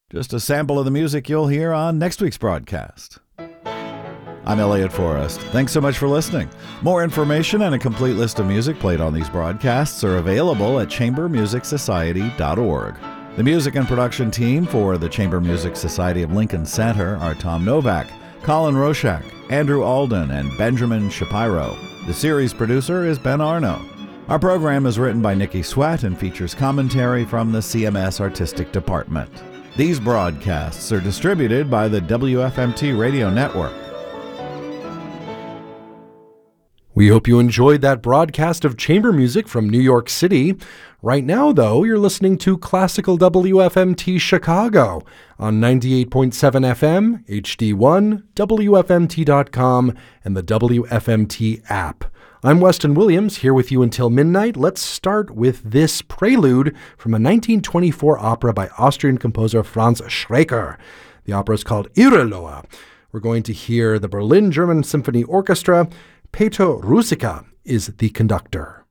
Just a sample of the music you'll hear on next week's broadcast. I'm Elliot Forrest. Thanks so much for listening. More information and a complete list of music played on these broadcasts are available at chambermusicsociety.org. The music and production team for the Chamber Music Society of Lincoln Center are Tom Novak, Colin Roshak, Andrew Alden, and Benjamin Shapiro. The series producer is Ben Arno. Our program is written by Nikki Sweat and features commentary from the CMS Artistic Department. These broadcasts are distributed by the WFMT Radio Network. We hope you enjoyed that broadcast of chamber music from New York City. Right now, though, you're listening to Classical WFMT Chicago on 98.7 FM, HD1, WFMT.com, and the WFMT app. I'm Weston Williams, here with you until midnight. Let's start with this prelude from a 1924 opera by Austrian composer Franz Schreker. The opera is called Irreloa. We're going to hear the Berlin German Symphony Orchestra. Peter Ruzicka is the conductor.